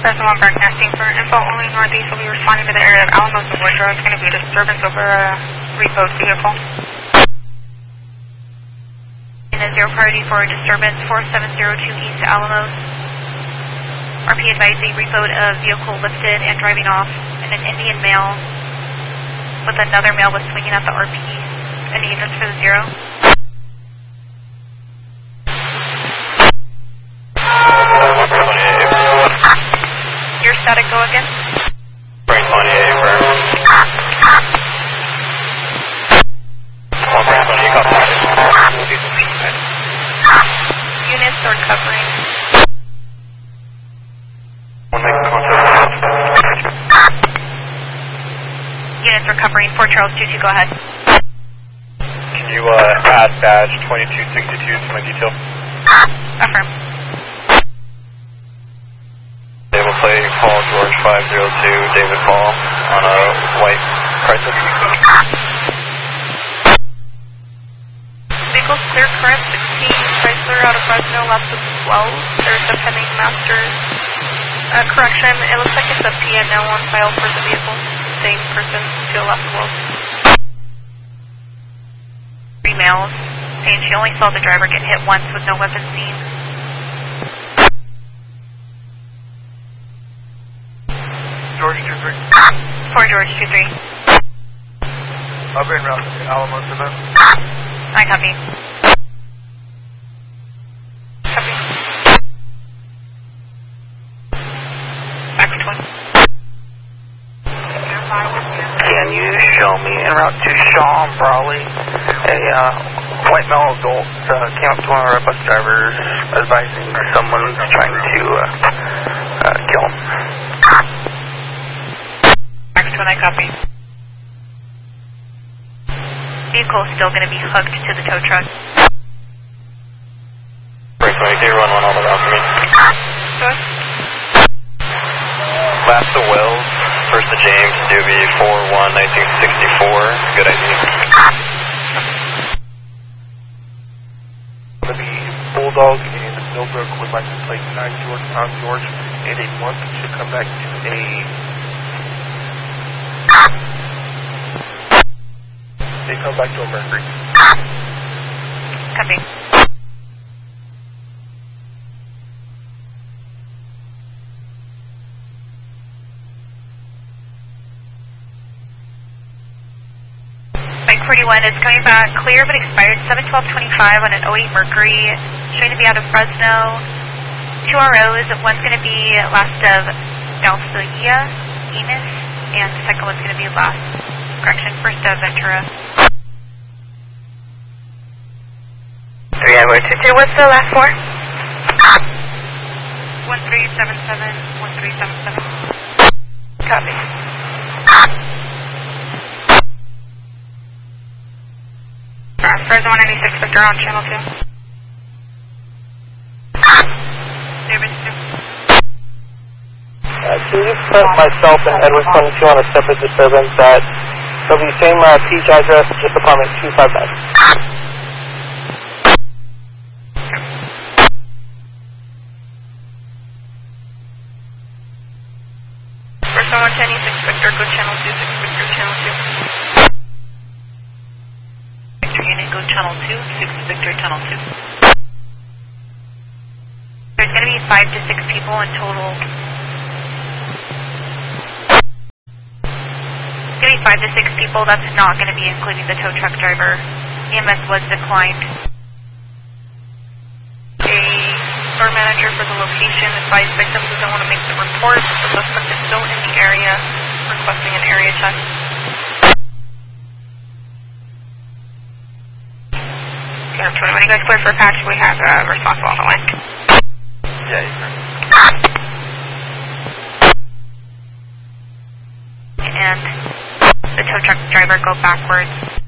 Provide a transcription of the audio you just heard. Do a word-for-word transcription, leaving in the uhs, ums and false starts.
Person one broadcasting for info only northeast will be responding to the area of Alamos and Woodrow. It's going to be a disturbance over a repoed vehicle. In a zero priority for disturbance four seven zero two east Alamos. R P advised a repoed of vehicle lifted and driving off, and an Indian male with another male was swinging at the R P. Any units for the zero? Your static go again? Brain twenty-eight, firm. Well, Brain twenty-eight, got five. Units are covering. One make contact. Units are covering. four Charles two two, go ahead. Can you uh, add badge twenty-two sixty-two to my detail? Affirm. They will play Paul George five zero two, David Paul, on a white Chrysler. Vehicles clear current sixteen, Chrysler out of Fresno, lots of twelve. There's a pending master uh, correction. It looks like it's a P N L on file for the vehicle. Same person, still left the world. Three males, saying she only saw the driver get hit once with no weapon seen. George two three. four George two three. I'll bring route to Alamos and then. I copy. Copy. X twenty. Can you show me en route to Shaw and Brawley a uh, white male adult uh, came up to one of our bus drivers advising someone's trying to uh, uh, kill him. X twenty, I copy. Vehicle is still going to be hooked to the tow truck. Break twenty, can you run one all the route for me? Sure. Last to Wells, first to James, Doobie four one nineteen sixty-four. Good idea. Going to be Bulldog and Millbrook with license plate nine George, Tom George, and a month should come back to a. They come back to a Mercury. Copy. Mike forty-one is coming back clear but expired seven twelve twenty-five on an oh eight Mercury, showing to be out of Fresno. Two R Os, one's going to be last of Dalcia, Enos, and the second one's going to be last, correction, first of Ventura. three Highway two two, what's the last four? one three seven seven, one three seven seven. Copy. Fresno one ninety-six, Victor on channel two. David two. Uh, can you put myself and Edward twenty-two on a separate disturbance at W same uh, Peach address, just apartment two five nine. Fresno one ninety-six, Victor, go channel two, six Victor, channel two. Victor unit, go channel two, six Victor, channel two. There's going to be five to six people in total. It's going to be five to six people. That's not going to be including the tow truck driver. E M S was declined. A store manager for the location advised victim doesn't want to make the report. The suspect is still in the area, requesting an area check. When you guys clear for patch, we have a uh, responsible on the line. Yeah, you can. And the tow truck driver go backwards.